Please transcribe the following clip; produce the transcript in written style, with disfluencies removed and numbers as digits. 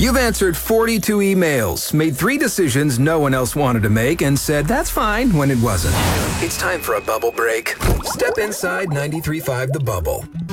You've answered 42 emails, made 3 decisions no one else wanted to make, and said that's fine when it wasn't. It's time for a bubble break. Step inside 93.5 The Bubble.